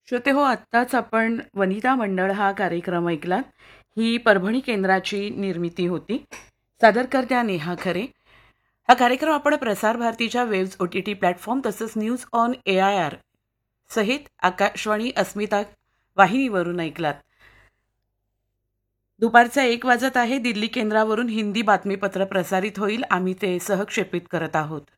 श्रोते हो, आत्ताच आपण वनिता मंडळ हा कार्यक्रम ऐकलात. ही परभणी केंद्राची निर्मिती होती. सादरकर्त्या नेहा खरे. हा कार्यक्रम आपण प्रसार भारतीच्या वेव्ज OTT प्लॅटफॉर्म तसंच न्यूज ऑन AIR सहित आकाशवाणी अस्मिता वाहिनीवरून ऐकलात. दुपारचा 1 वाजत आहे. दिल्ली केंद्रावरून हिंदी बातमीपत्र प्रसारित होईल. आम्ही ते सहक्षेपित करत आहोत.